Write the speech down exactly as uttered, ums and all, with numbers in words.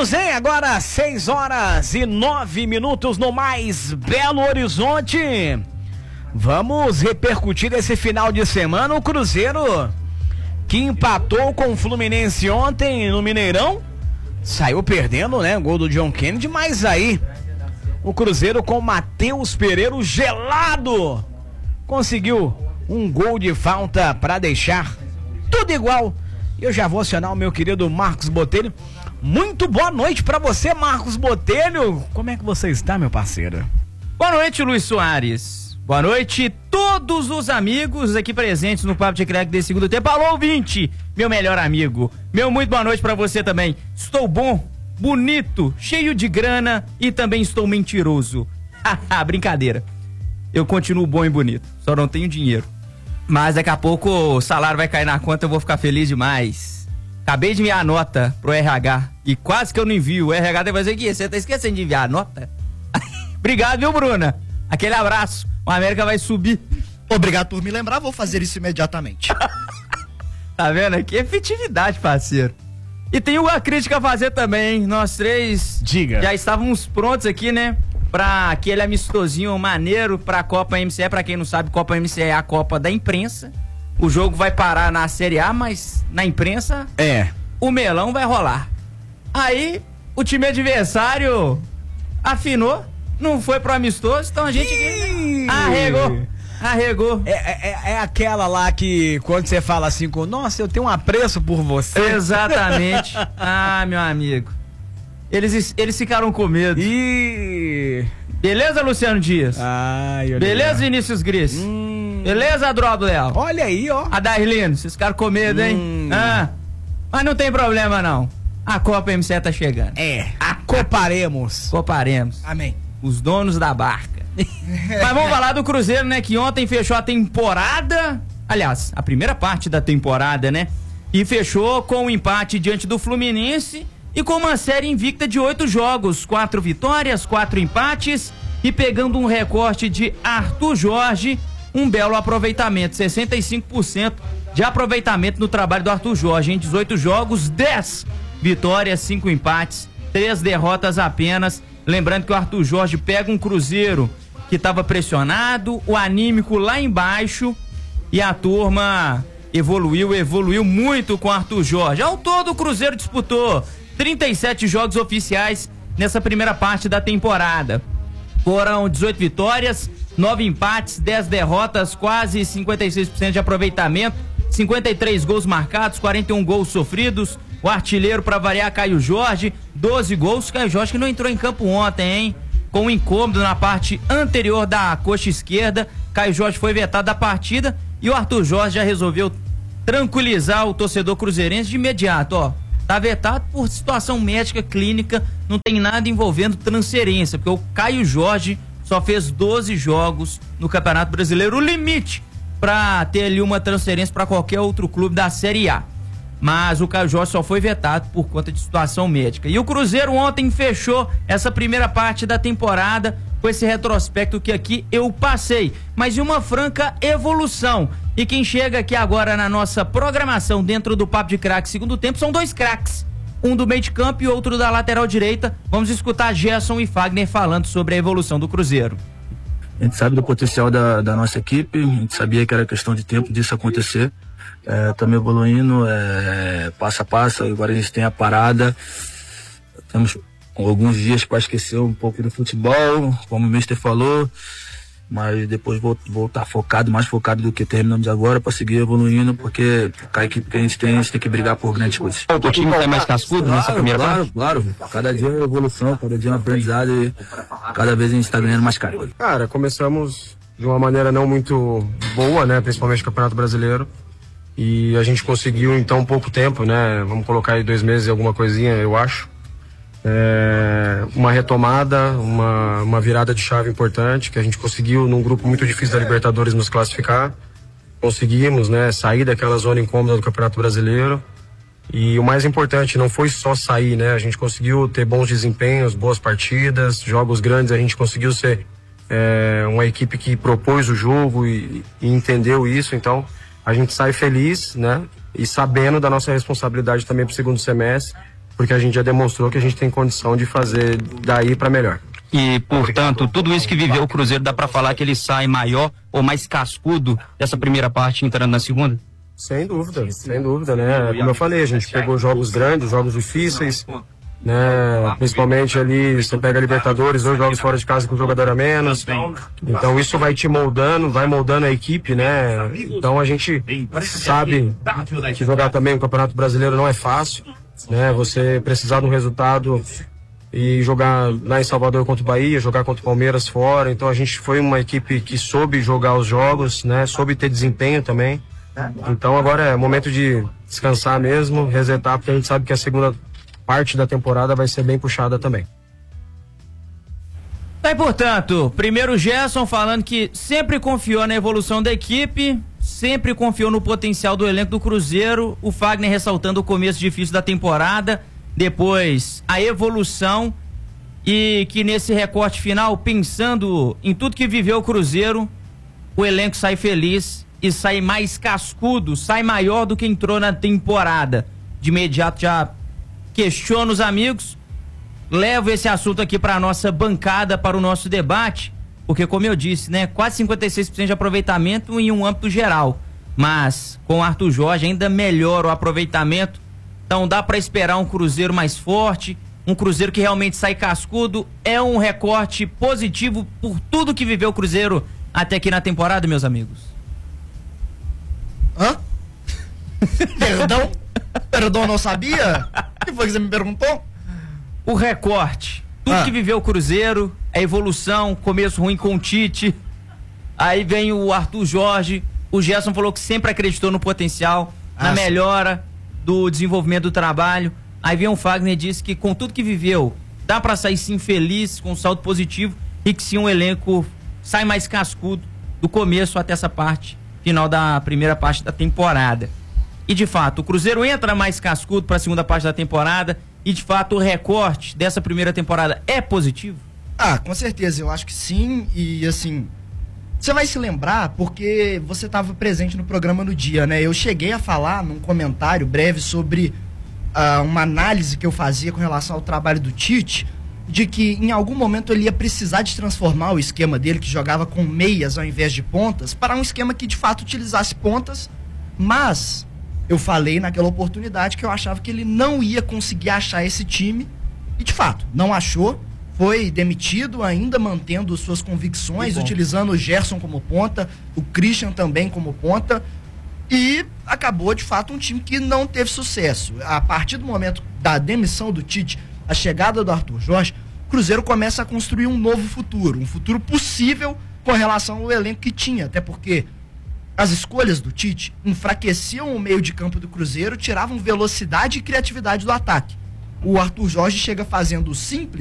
Vamos, hein? Agora seis horas e nove minutos no mais Belo Horizonte. Vamos repercutir esse final de semana o Cruzeiro, que empatou com o Fluminense ontem no Mineirão. Saiu perdendo, né? Gol do John Kennedy, mas aí o Cruzeiro com Matheus Pereira gelado conseguiu um gol de falta para deixar tudo igual. Eu já vou acionar o meu querido Marcos Botelho. Muito boa noite para você, Marcos Botelho. Como é que você está, meu parceiro? Boa noite, Luiz Soares. Boa noite, todos os amigos aqui presentes no Papo de Craque desse segundo tempo. Alô, ouvinte, meu melhor amigo. Meu muito boa noite para você também. Estou bom, bonito, cheio de grana e também estou mentiroso. Haha, brincadeira. Eu continuo bom e bonito, só não tenho dinheiro. Mas daqui a pouco o salário vai cair na conta, eu vou ficar feliz demais. Acabei de enviar a nota pro R H e quase que eu não envio. O R H deve fazer o quê? Você tá esquecendo de enviar a nota? Obrigado, viu, Bruna? Aquele abraço. O América vai subir. Obrigado por me lembrar, vou fazer isso imediatamente. Tá vendo aqui? Efetividade, parceiro. E tem uma crítica a fazer também, hein? Nós três Diga. Já estávamos prontos aqui, né? Pra aquele amistosinho maneiro pra Copa M C E. Pra quem não sabe, Copa M C E é a Copa da Imprensa. O jogo vai parar na Série A, mas na imprensa é o melão vai rolar. Aí o time adversário afinou, não foi pro amistoso, então a gente Ih! arregou. Arregou. É, é, é aquela lá que quando você fala assim com, nossa, eu tenho um apreço por você. Exatamente. Ah, meu amigo. Eles, eles ficaram com medo. Ih! Beleza, Luciano Dias? Ai, Beleza, Vinícius Gris? Hum. Beleza, Adroaldo Leal? Olha aí, ó. A Darlino, esses caras com medo, hein? Hum. Ah, mas não tem problema, não. A Copa M C E tá chegando. É, acoparemos. Coparemos. Amém. Os donos da barca. Mas vamos falar do Cruzeiro, né? Que ontem fechou a temporada. Aliás, a primeira parte da temporada, né? E fechou com um empate diante do Fluminense e com uma série invicta de oito jogos. Quatro vitórias, quatro empates e pegando um recorte de Arthur Jorge, um belo aproveitamento. sessenta e cinco por cento de aproveitamento no trabalho do Arthur Jorge. Em dezoito jogos, dez vitórias, cinco empates, três derrotas apenas. Lembrando que o Arthur Jorge pega um Cruzeiro que estava pressionado, o anímico lá embaixo, e a turma evoluiu, evoluiu muito com o Arthur Jorge. Ao todo, o Cruzeiro disputou trinta e sete jogos oficiais nessa primeira parte da temporada. Foram dezoito vitórias, nove empates, dez derrotas, quase cinquenta e seis por cento de aproveitamento, cinquenta e três gols marcados, quarenta e um gols sofridos. O artilheiro, para variar, Caio Jorge, doze gols. Caio Jorge que não entrou em campo ontem, hein? Com um incômodo na parte anterior da coxa esquerda. Caio Jorge foi vetado da partida e o Arthur Jorge já resolveu tranquilizar o torcedor cruzeirense de imediato, ó. Tá vetado por situação médica clínica, não tem nada envolvendo transferência, porque o Caio Jorge só fez doze jogos no Campeonato Brasileiro, o limite para ter ali uma transferência para qualquer outro clube da Série A. Mas o Caio Jorge só foi vetado por conta de situação médica. E o Cruzeiro ontem fechou essa primeira parte da temporada com esse retrospecto que aqui eu passei, mas de uma franca evolução. E quem chega aqui agora na nossa programação dentro do Papo de Craque segundo tempo são dois craques, um do meio de campo e outro da lateral direita. Vamos escutar Gerson e Fagner falando sobre a evolução do Cruzeiro. A gente sabe do potencial da, da nossa equipe, a gente sabia que era questão de tempo disso acontecer. Estamos é, evoluindo é, passo a passo. Agora a gente tem a parada, temos alguns dias para esquecer um pouco do futebol, como o mister falou, mas depois vou voltar focado, mais focado do que terminando de agora, para seguir evoluindo, porque a equipe que a gente tem, a gente tem que brigar por grandes coisas. O time tá mais cascudo claro, nessa primeira claro, parte? Claro, claro. Cada dia é uma evolução, cada dia é um aprendizado e cada vez a gente está ganhando mais cara. Cara, começamos de uma maneira não muito boa, né, principalmente no Campeonato Brasileiro. E a gente conseguiu em tão pouco tempo, né? Vamos colocar aí dois meses e alguma coisinha, eu acho. É, uma retomada, uma, uma virada de chave importante, que a gente conseguiu num grupo muito difícil da Libertadores nos classificar. Conseguimos, né, sair daquela zona incômoda do Campeonato Brasileiro. E o mais importante, não foi só sair, né? A gente conseguiu ter bons desempenhos, boas partidas, jogos grandes, a gente conseguiu ser é, uma equipe que propôs o jogo e, e entendeu isso, então a gente sai feliz, né? E sabendo da nossa responsabilidade também pro segundo semestre, porque a gente já demonstrou que a gente tem condição de fazer daí para melhor. E, portanto, tudo isso que viveu o Cruzeiro, dá para falar que ele sai maior ou mais cascudo dessa primeira parte entrando na segunda? Sem dúvida, sem dúvida, né? Como eu falei, a gente pegou jogos grandes, jogos difíceis, né? Principalmente ali, você pega a Libertadores, dois jogos fora de casa com jogador a menos. Então isso vai te moldando, vai moldando a equipe, né? Então a gente sabe que jogar também o Campeonato Brasileiro não é fácil, né? Você precisar de um resultado e jogar lá em Salvador contra o Bahia, jogar contra o Palmeiras fora. Então a gente foi uma equipe que soube jogar os jogos, né? Soube ter desempenho também. Então agora é momento de descansar mesmo, resetar, porque a gente sabe que a segunda parte da temporada vai ser bem puxada também. Tá, e portanto, primeiro o Gerson falando que sempre confiou na evolução da equipe, sempre confiou no potencial do elenco do Cruzeiro, o Fagner ressaltando o começo difícil da temporada, depois a evolução, e que nesse recorte final, pensando em tudo que viveu o Cruzeiro, o elenco sai feliz e sai mais cascudo, sai maior do que entrou na temporada. De imediato já questiono os amigos, levo esse assunto aqui para a nossa bancada, para o nosso debate, porque como eu disse, né, quase cinquenta e seis por cento de aproveitamento em um âmbito geral, mas com o Arthur Jorge ainda melhora o aproveitamento. Então dá para esperar um Cruzeiro mais forte, um Cruzeiro que realmente sai cascudo. É um recorte positivo por tudo que viveu o Cruzeiro até aqui na temporada, meus amigos. Hã? Perdão? Perdão, não sabia? O que foi que você me perguntou? O recorte, tudo Ah. que viveu o Cruzeiro, a evolução, começo ruim com o Tite, aí vem o Arthur Jorge, o Gerson falou que sempre acreditou no potencial, Ah, na sim. melhora do desenvolvimento do trabalho. Aí vem o Fagner e disse que com tudo que viveu, dá pra sair sim feliz, com um saldo positivo, e que sim um elenco sai mais cascudo do começo até essa parte final da primeira parte da temporada. E de fato, o Cruzeiro entra mais cascudo para a segunda parte da temporada, e de fato o recorte dessa primeira temporada é positivo? Ah, com certeza, eu acho que sim. E assim, você vai se lembrar porque você estava presente no programa no dia, né? Eu cheguei a falar num comentário breve sobre ah, uma análise que eu fazia com relação ao trabalho do Tite, de que em algum momento ele ia precisar de transformar o esquema dele, que jogava com meias ao invés de pontas, para um esquema que de fato utilizasse pontas. Mas eu falei naquela oportunidade que eu achava que ele não ia conseguir achar esse time, e de fato, não achou. Foi demitido, ainda mantendo suas convicções, utilizando o Gerson como ponta, o Christian também como ponta, e acabou de fato um time que não teve sucesso. A partir do momento da demissão do Tite, a chegada do Arthur Jorge, o Cruzeiro começa a construir um novo futuro, um futuro possível com relação ao elenco que tinha, até porque as escolhas do Tite enfraqueciam o meio de campo do Cruzeiro, tiravam velocidade e criatividade do ataque. O Arthur Jorge chega fazendo o simples